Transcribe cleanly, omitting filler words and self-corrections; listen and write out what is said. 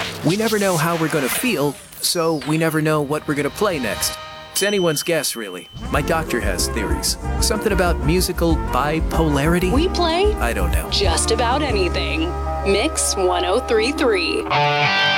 We never know how we're gonna feel, so we never know what we're gonna play next. It's anyone's guess, really. My doctor has theories. Something about musical bipolarity? We play I don't know. just about anything. Mix 1033.